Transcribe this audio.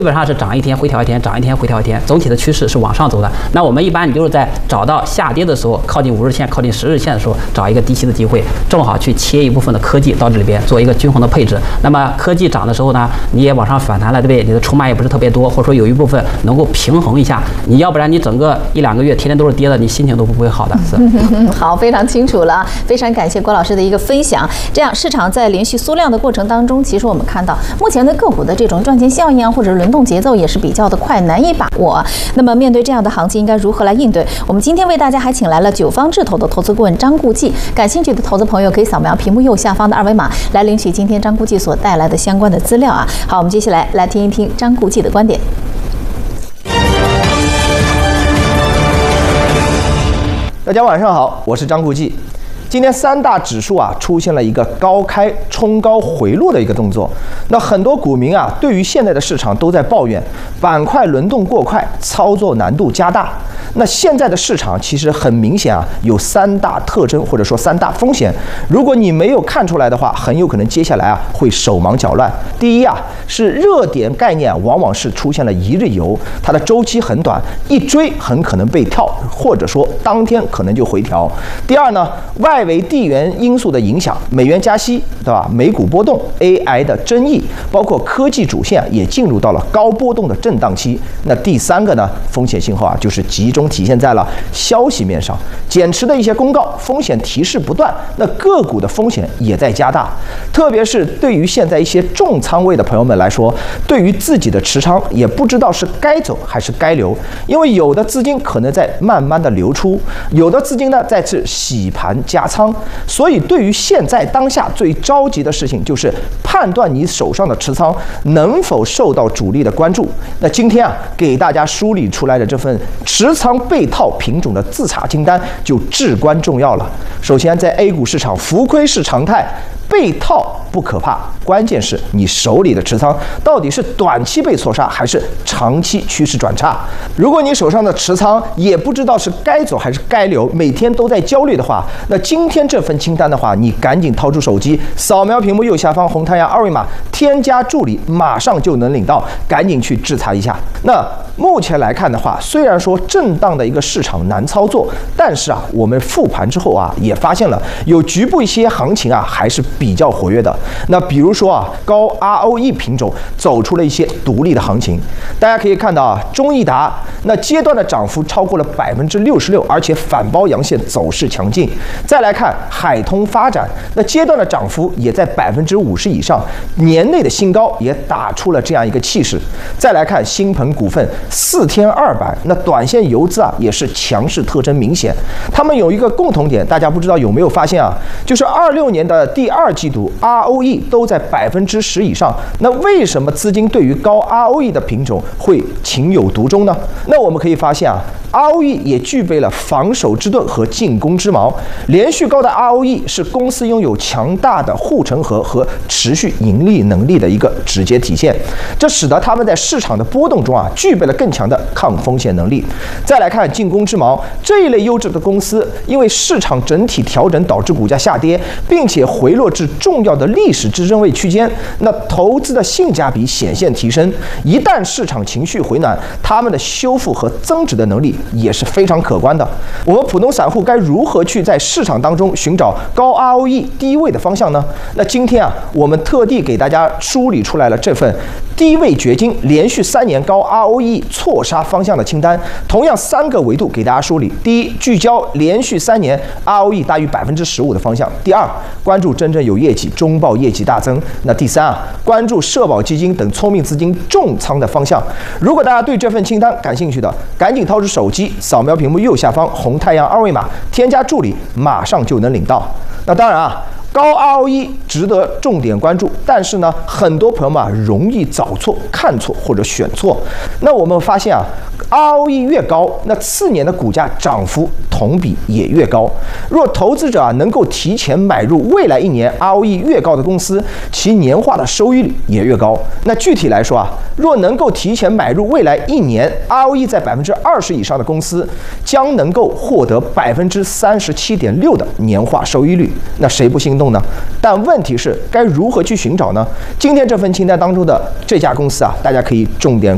基本上是涨一天回调一天，涨一天回调一天，总体的趋势是往上走的。那我们一般你就是在找到下跌的时候，靠近5日线、靠近10日线的时候，找一个低吸的机会，正好去切一部分的科技到这里边做一个均衡的配置。那么科技涨的时候呢，你也往上反弹了，对不对？你的筹码也不是特别多，或者说有一部分能够平衡一下。你要不然你整个1、2个月天天都是跌的，你心情都不会好的。是。 好，非常清楚了，非常感谢郭老师的一个分享。这样市场在连续缩量的过程当中，其实我们看到目前的个股的这种赚钱效应啊，或者轮动节奏也是比较的快，难以把握。那么面对这样的行情，应该如何来应对？我们今天为大家还请来了九方智投的投资顾问张顾忌，感兴趣的投资朋友可以扫描屏幕右下方的2维码来领取今天张顾忌所带来的相关的资料啊。好，我们接下来来听一听张顾忌的观点。 大家晚上好，我是张顾忌。今天3大指数啊出现了一个高开冲高回落的一个动作，那很多股民啊对于现在的市场都在抱怨板块轮动过快，操作难度加大。那现在的市场其实很明显啊有3大特征或者说3大风险，如果你没有看出来的话，很有可能接下来啊会手忙脚乱。第一啊是热点概念往往是出现了一日游，它的周期很短，一追很可能被跳，或者说当天可能就回调。第二呢，外围地缘因素的影响，美元加息，对吧？美股波动 ，AI 的争议，包括科技主线也进入到了高波动的震荡期。那第3个呢，风险信号啊，就是集中体现在了消息面上，减持的一些公告，风险提示不断，那个股的风险也在加大。特别是对于现在一些重仓位的朋友们来说，对于自己的持仓也不知道是该走还是该留，因为有的资金可能在慢慢的流出，有的资金呢在这洗盘加仓，所以对于现在当下最着急的事情就是判断你手上的持仓能否受到主力的关注。那今天啊给大家梳理出来的这份持仓被套品种的自查清单就至关重要了。首先在 A 股市场浮亏是常态，被套不可怕，关键是你手里的持仓到底是短期被错杀还是长期趋势转差。如果你手上的持仓也不知道是该走还是该留，每天都在焦虑的话，那今天这份清单的话，你赶紧掏出手机，扫描屏幕右下方红太阳2维码，添加助理，马上就能领到，赶紧去制裁一下。那目前来看的话，虽然说震荡的一个市场难操作，但是啊，我们复盘之后啊，也发现了有局部一些行情啊还是比较活跃的。那比如说啊，高 ROE 品种走出了一些独立的行情。大家可以看到啊，中易达那阶段的涨幅超过了66%，而且反包阳线走势强劲。再来看海通发展，那阶段的涨幅也在50%以上，年内的新高也打出了这样一个气势。再来看新鹏股份4天200，那短线游资啊也是强势特征明显。他们有一个共同点，大家不知道有没有发现啊？就是26年的第2季度 ROE 都在10%以上。那为什么资金对于高 ROE 的品种会情有独钟呢？那我们可以发现啊，ROE 也具备了防守之盾和进攻之矛。连续高的 ROE 是公司拥有强大的护城河和持续盈利能力的一个直接体现，这使得他们在市场的波动中啊具备了更强的抗风险能力。再来看进攻之矛，这一类优质的公司，因为市场整体调整导致股价下跌，并且回落至重要的历史支撑位区间，那投资的性价比显现提升。一旦市场情绪回暖，他们的修复和增值的能力也是非常可观的。我们普通散户该如何去在市场当中寻找高 ROE 低位的方向呢？那今天啊，我们特地给大家梳理出来了这份低位掘金连续3年高 ROE 错杀方向的清单，同样3个维度给大家梳理。第一，聚焦连续3年 ROE 大于15%的方向；第二，关注真正有业绩、中报业绩大增；那第三啊，关注社保基金等聪明资金重仓的方向。如果大家对这份清单感兴趣的，赶紧掏出手机，扫描屏幕右下方红太阳2维码，添加助理，马上就能领到。那当然啊，高 ROE 值得重点关注，但是呢，很多朋友们啊容易找错、看错或者选错。那我们发现啊，ROE 越高，那次年的股价涨幅同比也越高。若投资者啊能够提前买入未来1年 ROE 越高的公司，其年化的收益率也越高。那具体来说啊，若能够提前买入未来1年 ROE 在20%以上的公司，将能够获得37.6%的年化收益率。那谁不心动呢？但问题是该如何去寻找呢？今天这份清单当中的这家公司啊，大家可以重点